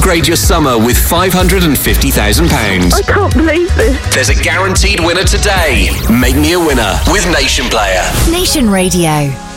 Upgrade your summer with £550,000. I can't believe this. There's a guaranteed winner today. Make me a winner with Nation Player. Nation Radio.